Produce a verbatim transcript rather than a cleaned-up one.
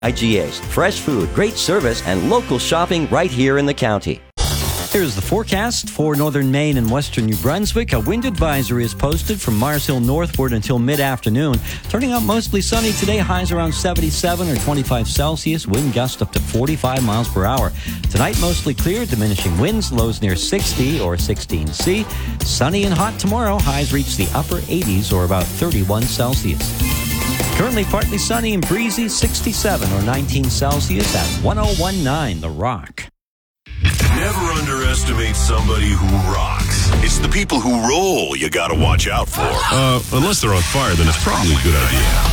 I G As, fresh food, great service, and local shopping right here in the county. Here's the forecast for northern Maine and western New Brunswick. A wind advisory is posted from Mars Hill northward until mid-afternoon. Turning out mostly sunny today, highs around seventy-seven or twenty-five Celsius, wind gust up to forty-five miles per hour. Tonight, mostly clear, diminishing winds, lows near sixty or sixteen C. Sunny and hot tomorrow, highs reach the upper eighties or about thirty-one Celsius. Currently partly sunny and breezy, sixty-seven or nineteen Celsius at one oh one point nine The Rock. Never underestimate somebody who rocks. It's the people who roll you gotta watch out for. Uh, unless they're on fire, then it's probably a good idea.